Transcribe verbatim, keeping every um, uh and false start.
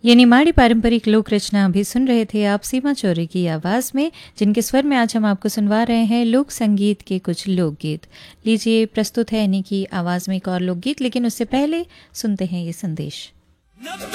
ये निमाड़ी पारंपरिक लोक रचना अभी सुन रहे थे आप सीमा चौरे की आवाज़ में, जिनके स्वर में आज हम आपको सुनवा रहे हैं लोक संगीत के कुछ लोकगीत। लीजिए, प्रस्तुत है इन्हीं की आवाज़ में एक और लोकगीत, लेकिन उससे पहले सुनते हैं ये संदेश।